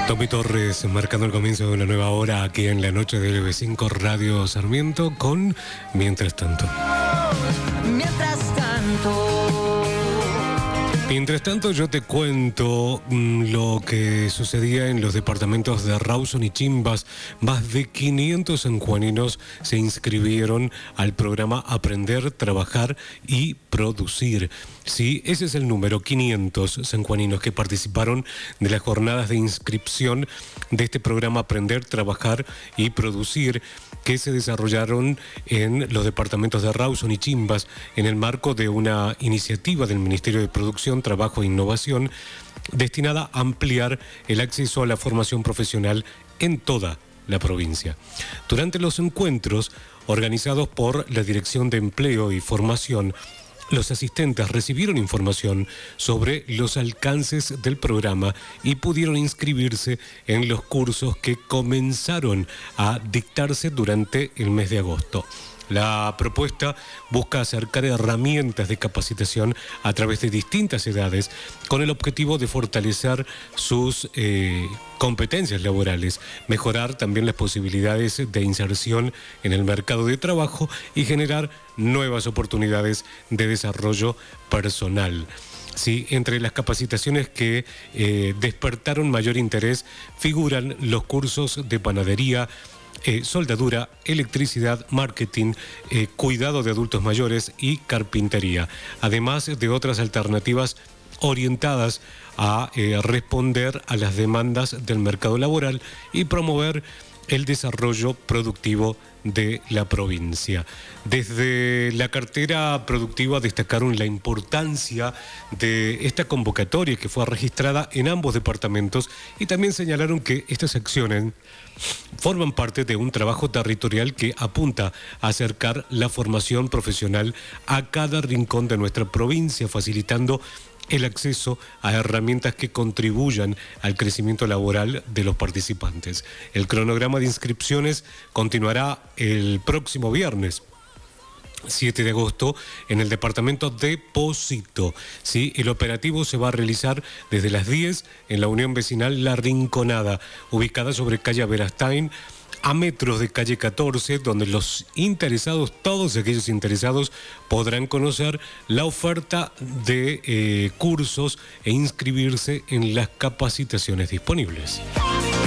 Tommy Torres marcando el comienzo de una nueva hora aquí en la noche de LB5 Radio Sarmiento con Mientras Tanto. Mientras tanto yo te cuento lo que sucedía en los departamentos de Rawson y Chimbas. Más de 500 sanjuaninos se inscribieron al programa Aprender, Trabajar y Producir. Sí, ese es el número, 500 sanjuaninos que participaron de las jornadas de inscripción de este programa Aprender, Trabajar y Producir, que se desarrollaron en los departamentos de Rawson y Chimbas en el marco de una iniciativa del Ministerio de Producción, Trabajo e Innovación destinada a ampliar el acceso a la formación profesional en toda la provincia. Durante los encuentros organizados por la Dirección de Empleo y Formación, los asistentes recibieron información sobre los alcances del programa y pudieron inscribirse en los cursos que comenzaron a dictarse durante el mes de agosto. La propuesta busca acercar herramientas de capacitación a través de distintas edades con el objetivo de fortalecer sus competencias laborales, mejorar también las posibilidades de inserción en el mercado de trabajo y generar nuevas oportunidades de desarrollo personal. Sí, entre las capacitaciones que despertaron mayor interés figuran los cursos de panadería, soldadura, electricidad, marketing, cuidado de adultos mayores y carpintería, además de otras alternativas orientadas a responder a las demandas del mercado laboral y promover el desarrollo productivo de la provincia. Desde la cartera productiva destacaron la importancia de esta convocatoria que fue registrada en ambos departamentos y también señalaron que estas acciones forman parte de un trabajo territorial que apunta a acercar la formación profesional a cada rincón de nuestra provincia, facilitando el acceso a herramientas que contribuyan al crecimiento laboral de los participantes. El cronograma de inscripciones continuará el próximo viernes 7 de agosto en el departamento de Pocito. ¿Sí? El operativo se va a realizar desde las 10 en la Unión Vecinal La Rinconada, ubicada sobre calle Verastain, a metros de calle 14, donde los interesados, todos aquellos interesados, podrán conocer la oferta de cursos e inscribirse en las capacitaciones disponibles.